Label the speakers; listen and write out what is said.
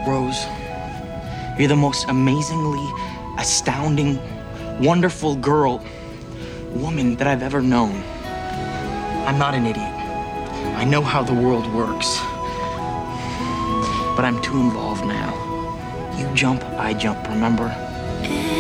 Speaker 1: Rose, you're the most amazingly, astounding, wonderful woman that I've ever known. I'm not an idiot. I know how the world works. But I'm too involved now. You jump, I jump, remember?